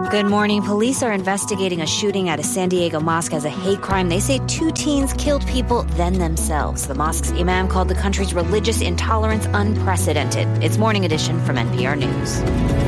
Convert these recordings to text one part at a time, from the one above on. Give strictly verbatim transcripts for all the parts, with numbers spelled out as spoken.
Good morning. Police are investigating a shooting at a San Diego mosque as a hate crime. They say two teens killed people, then themselves. The mosque's imam called the country's religious intolerance unprecedented. It's Morning Edition from N P R News.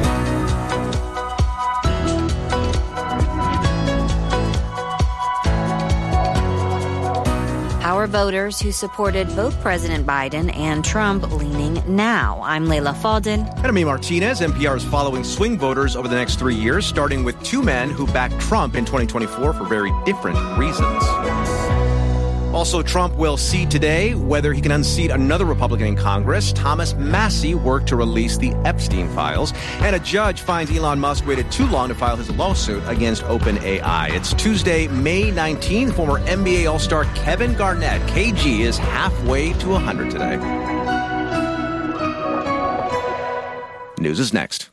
Our voters who supported both President Biden and Trump leaning now. I'm Leila Fadel. And I'm E. Martinez. N P R is following swing voters over the next three years, starting with two men who backed Trump in twenty twenty-four for very different reasons. Also, Trump will see today whether he can unseat another Republican in Congress. Thomas Massie worked to release the Epstein files. And a judge finds Elon Musk waited too long to file his lawsuit against OpenAI. It's Tuesday, May nineteenth. Former N B A All-Star Kevin Garnett, K G, is halfway to one hundred today. News is next.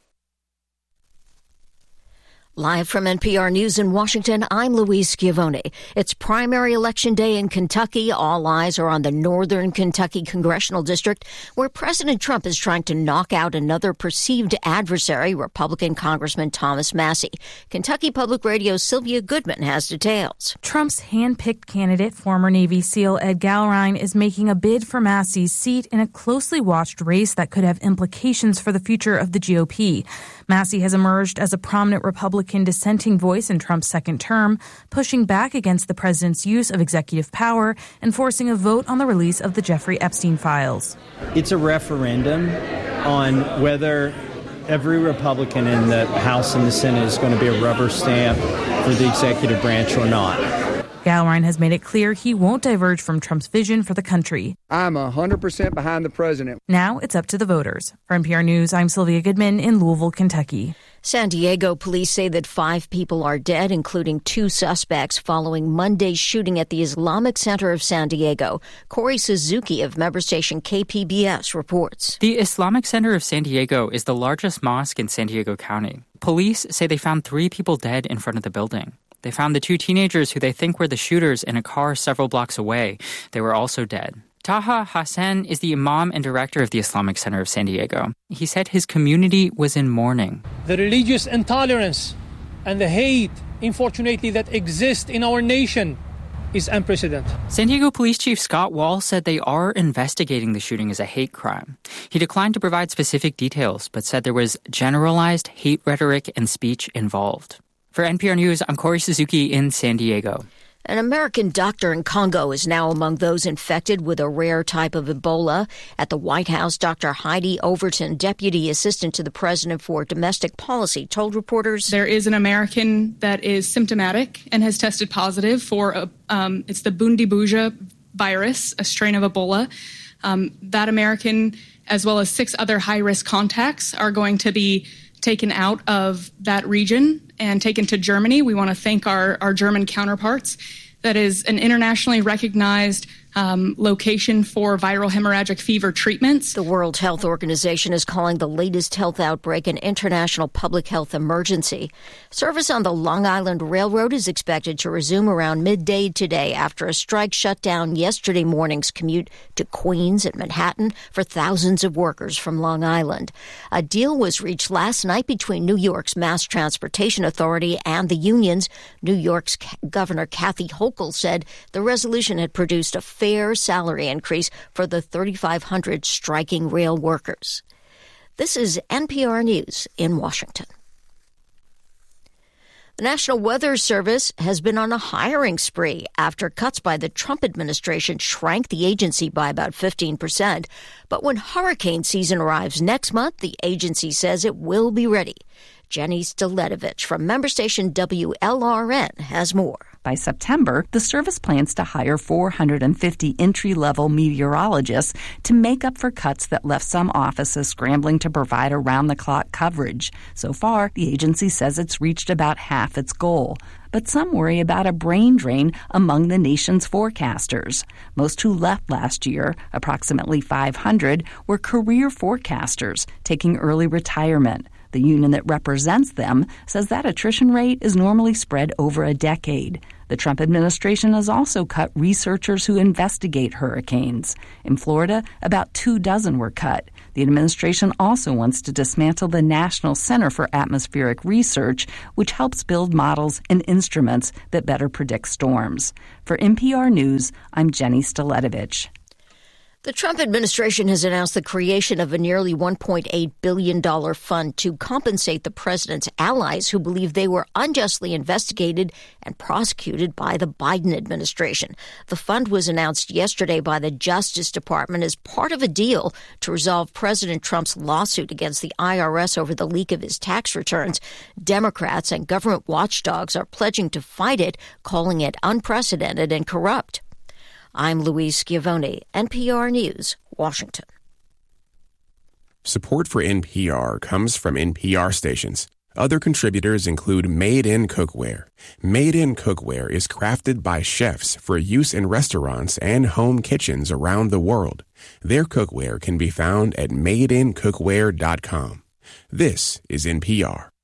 Live from N P R News in Washington, I'm Louise Schiavone. It's primary election day in Kentucky. All eyes are on the northern Kentucky congressional district, where President Trump is trying to knock out another perceived adversary, Republican Congressman Thomas Massie. Kentucky Public Radio's Sylvia Goodman has details. Trump's hand-picked candidate, former Navy SEAL Ed Gallrein, is making a bid for Massie's seat in a closely watched race that could have implications for the future of the G O P. Massie has emerged as a prominent Republican dissenting voice in Trump's second term, pushing back against the president's use of executive power and forcing a vote on the release of the Jeffrey Epstein files. It's a referendum on whether every Republican in the House and the Senate is going to be a rubber stamp for the executive branch or not. Gallrein has made it clear he won't diverge from Trump's vision for the country. I'm one hundred percent behind the president. Now it's up to the voters. For N P R News, I'm Sylvia Goodman in Louisville, Kentucky. San Diego police say that five people are dead, including two suspects, following Monday's shooting at the Islamic Center of San Diego. Corey Suzuki of member station K P B S reports. The Islamic Center of San Diego is the largest mosque in San Diego County. Police say they found three people dead in front of the building. They found the two teenagers who they think were the shooters in a car several blocks away. They were also dead. Taha Hassan is the imam and director of the Islamic Center of San Diego. He said his community was in mourning. The religious intolerance and the hate, unfortunately, that exists in our nation is unprecedented. San Diego Police Chief Scott Wall said they are investigating the shooting as a hate crime. He declined to provide specific details, but said there was generalized hate rhetoric and speech involved. For N P R News, I'm Corey Suzuki in San Diego. An American doctor in Congo is now among those infected with a rare type of Ebola. At the White House, Doctor Heidi Overton, Deputy Assistant to the President for Domestic Policy, told reporters there is an American that is symptomatic and has tested positive for, a, um, it's the Bundibugyo virus, a strain of Ebola. Um, that American, as well as six other high-risk contacts, are going to be taken out of that region and taken to Germany. We want to thank our, our German counterparts. That is an internationally recognized um, location for viral hemorrhagic fever treatments. The World Health Organization is calling the latest health outbreak an international public health emergency. Service on the Long Island Railroad is expected to resume around midday today after a strike shut down yesterday morning's commute to Queens and Manhattan for thousands of workers from Long Island. A deal was reached last night between New York's Mass Transportation Authority and the unions. New York's Governor Kathy Hochul said the resolution had produced a fair salary increase for the thirty-five hundred striking rail workers. This is N P R News in Washington. The National Weather Service has been on a hiring spree after cuts by the Trump administration shrank the agency by about fifteen percent. But when hurricane season arrives next month, the agency says it will be ready. Jenny Staletovich from member station W L R N has more. By September, the service plans to hire four hundred fifty entry-level meteorologists to make up for cuts that left some offices scrambling to provide around-the-clock coverage. So far, the agency says it's reached about half its goal. But some worry about a brain drain among the nation's forecasters. Most who left last year, approximately five hundred, were career forecasters taking early retirement. The union that represents them says that attrition rate is normally spread over a decade. The Trump administration has also cut researchers who investigate hurricanes. In Florida, about two dozen were cut. The administration also wants to dismantle the National Center for Atmospheric Research, which helps build models and instruments that better predict storms. For N P R News, I'm Jenny Staletovich. The Trump administration has announced the creation of a nearly one point eight billion dollars fund to compensate the president's allies who believe they were unjustly investigated and prosecuted by the Biden administration. The fund was announced yesterday by the Justice Department as part of a deal to resolve President Trump's lawsuit against the I R S over the leak of his tax returns. Democrats and government watchdogs are pledging to fight it, calling it unprecedented and corrupt. I'm Louise Schiavone, N P R News, Washington. Support for N P R comes from N P R stations. Other contributors include Made in Cookware. Made in Cookware is crafted by chefs for use in restaurants and home kitchens around the world. Their cookware can be found at made in cookware dot com. This is N P R.